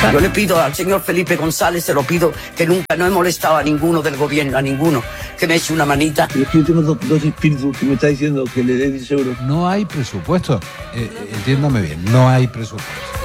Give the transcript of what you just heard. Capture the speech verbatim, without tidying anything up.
Yo le pido al señor Felipe González, se lo pido, que nunca no he molestado a ninguno del gobierno, a ninguno, que me eche una manita. Es que yo tengo dos, dos espíritus que me está diciendo que le dé diez euros. No hay presupuesto. Eh, entiéndame bien, no hay presupuesto.